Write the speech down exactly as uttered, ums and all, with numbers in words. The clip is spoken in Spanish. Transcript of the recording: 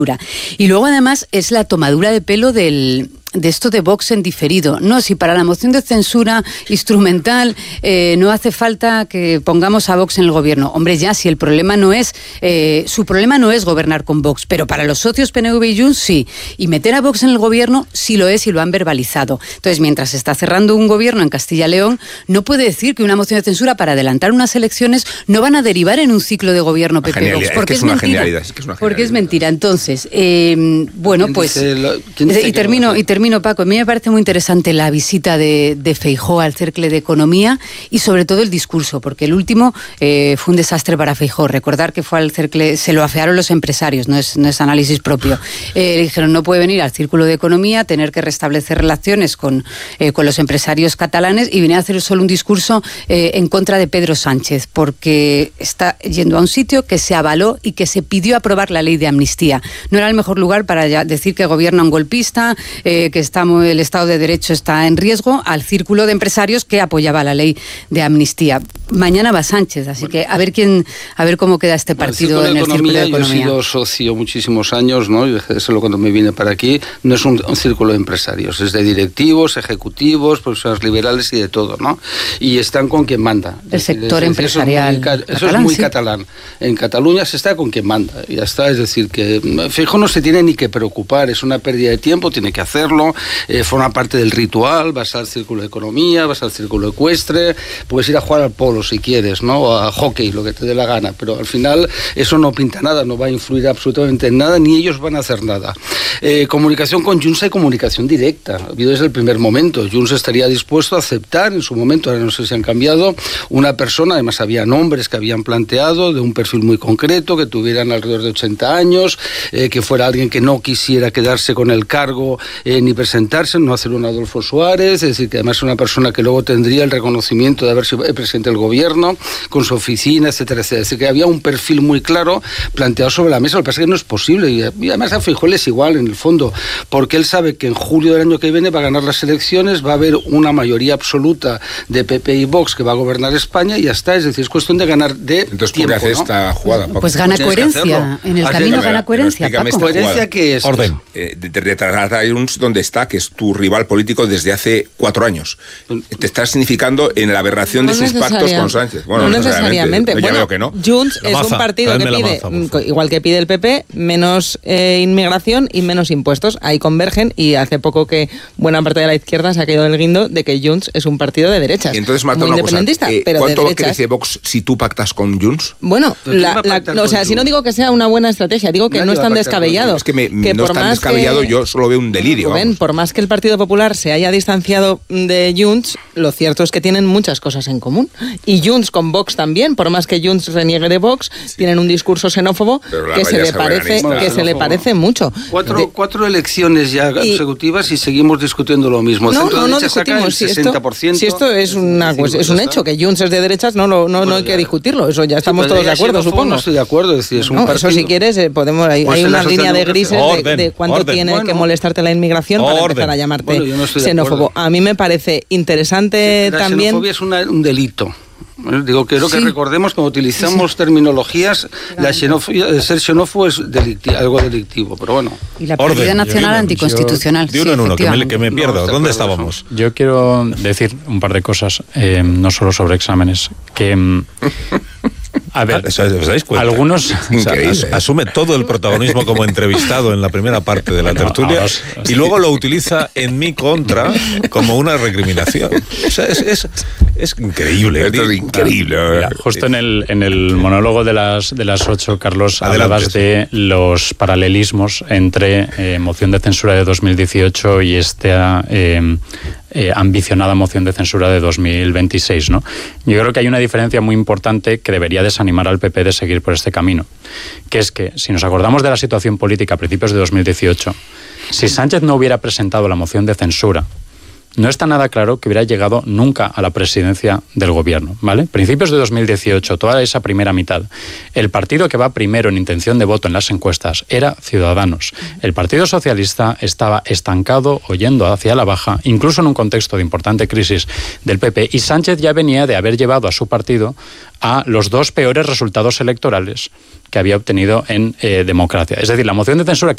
Y luego además es la tomadura de pelo del... de esto de Vox en diferido. No, si para la moción de censura instrumental eh, no hace falta que pongamos a Vox en el gobierno. Hombre, ya, si el problema no es... Eh, su problema no es gobernar con Vox, pero para los socios P N V y Junts sí. Y meter a Vox en el gobierno sí lo es y lo han verbalizado. Entonces, mientras se está cerrando un gobierno en Castilla y León, no puede decir que una moción de censura para adelantar unas elecciones no van a derivar en un ciclo de gobierno P P Vox. Porque es, es, es mentira. Es que es porque es mentira. Entonces, eh, bueno, pues... Lo, y termino... Y termino Termino, Paco, a mí me parece muy interesante la visita de, de Feijóo al Cercle de Economía y sobre todo el discurso, porque el último eh, fue un desastre para Feijóo. Recordar que fue al Cercle, se lo afearon los empresarios, no es, no es análisis propio. Eh, le dijeron, no puede venir al Círculo de Economía, tener que restablecer relaciones con, eh, con los empresarios catalanes y venir a hacer solo un discurso eh, en contra de Pedro Sánchez, porque está yendo a un sitio que se avaló y que se pidió aprobar la ley de amnistía. No era el mejor lugar para ya decir que gobierna un golpista, eh, que estamos, el Estado de Derecho está en riesgo, al círculo de empresarios que apoyaba la ley de amnistía. Mañana va Sánchez, así bueno, que a ver quién, a ver cómo queda este partido en el Círculo de Economía. Yo he sido socio muchísimos años, ¿no? Y dejé de serlo cuando me vine para aquí. No es un, un círculo de empresarios, es de directivos, ejecutivos, profesionales liberales y de todo, ¿no? Y están con quien manda. El es, sector es, empresarial. Eso es muy, catalán, eso es muy sí. catalán. En Cataluña se está con quien manda, y ya está. Es decir, que Feijóo no se tiene ni que preocupar, es una pérdida de tiempo, tiene que hacerlo, eh, forma parte del ritual, vas al Círculo de Economía, vas al Círculo Ecuestre, puedes ir a jugar al polo si quieres, ¿no? O a hockey, lo que te dé la gana, pero al final eso no pinta nada, no va a influir absolutamente en nada, ni ellos van a hacer nada. Eh, comunicación con Junts hay comunicación directa, ha habido desde el primer momento. Junts estaría dispuesto a aceptar en su momento, ahora no sé si han cambiado, una persona, además había nombres que habían planteado, de un perfil muy concreto, que tuvieran alrededor de ochenta años, eh, que fuera alguien que no quisiera quedarse con el cargo eh, ni presentarse, no hacer un Adolfo Suárez, es decir, que además es una persona que luego tendría el reconocimiento de haber sido presidente del gobierno, con su oficina, etcétera, etcétera. Es decir, que había un perfil muy claro planteado sobre la mesa. Lo que pasa es que no es posible, y además a Feijóo es igual en el fondo, porque él sabe que en julio del año que viene va a ganar las elecciones, va a haber una mayoría absoluta de P P y Vox que va a gobernar España y ya está. Es decir, es cuestión de ganar de Entonces, tiempo, ¿por qué hace ¿no? esta jugada? Paco? Pues gana coherencia. En el Así camino que, gana coherencia, Paco. ¿Coherencia qué es? Orden. Eh, de, de trasladar a Junts donde está, que es tu rival político desde hace cuatro años. Te estás significando en la aberración no de sus pactos con Sánchez. Bueno, no, no necesariamente. Ya bueno, veo que no. Junts es maza, un partido que pide, maza, igual que pide el P P, menos eh, inmigración y menos impuestos. Ahí convergen, y hace poco que buena parte de la izquierda se ha caído del guindo de que Junts es un partido de derechas. Y entonces, Marta, muy una independentista, cosa, eh, pero ¿cuánto de crece Vox si tú pactas con Junts? Bueno, la, la, o sea, si no digo que sea una buena estrategia, digo que no, no es tan descabellado. Es que, me, que no por es tan más descabellado, que, yo solo veo un delirio. Ven, por más que el Partido Popular se haya distanciado de Junts, lo cierto es que tienen muchas cosas en común. Y Junts con Vox también, por más que Junts reniegue de Vox, sí. tienen un discurso xenófobo que se le parece bueno, que se le parece mucho. Cuatro, de, cuatro elecciones ya y, consecutivas y seguimos discutiendo lo mismo. No, no, no discutimos. Si esto, si esto es, una, pues, es un hecho, que Junts es de derechas, no, lo, no, bueno, no hay ya. que discutirlo. Eso ya estamos sí, todos de acuerdo, supongo. No estoy de acuerdo. Es decir, es un no, eso si quieres, eh, podemos hay, pues hay una línea de grises orden, de, de cuánto orden. tiene bueno, que molestarte la inmigración orden. para empezar a llamarte bueno, no xenófobo. A mí me parece interesante la también... La xenofobia es una, un delito. Digo, quiero sí. que recordemos cuando utilizamos sí. terminologías, claro. la xenofobia, ser xenófobo es delicti- algo delictivo, pero bueno. Y la partida nacional yo, anticonstitucional. Yo, de uno en uno, que me, que me pierdo. No, ¿dónde estábamos? Yo quiero decir un par de cosas, eh, no solo sobre exámenes, que... A ver, ¿os dais cuenta? Algunos o sea, as, asume todo el protagonismo como entrevistado en la primera parte de la bueno, tertulia ahora, y luego lo utiliza en mi contra como una recriminación. O sea, es, es, es increíble. Esto es increíble. Mira, justo en el, en el monólogo de las, de las ocho, Carlos, Adelante, hablabas de los paralelismos entre eh, moción de censura de dos mil dieciocho y esta eh, eh, ambicionada moción de censura de dos mil veintiséis, ¿no? Yo creo que hay una diferencia muy importante que debería desanimar al P P de seguir por este camino, que es que, si nos acordamos de la situación política a principios de dos mil dieciocho, si Sánchez no hubiera presentado la moción de censura, no está nada claro que hubiera llegado nunca a la presidencia del gobierno, ¿vale? Principios de dos mil dieciocho, toda esa primera mitad, el partido que va primero en intención de voto en las encuestas era Ciudadanos. El Partido Socialista estaba estancado o yendo hacia la baja, incluso en un contexto de importante crisis del P P, y Sánchez ya venía de haber llevado a su partido a los dos peores resultados electorales que había obtenido en eh, democracia. Es decir, la moción de censura que